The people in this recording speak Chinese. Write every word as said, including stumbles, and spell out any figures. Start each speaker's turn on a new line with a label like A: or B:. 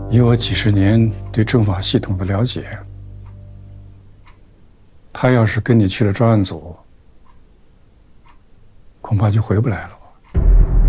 A: 以我几十年对政法系统的了解，他要是跟你去了专案组，恐怕就回不来了。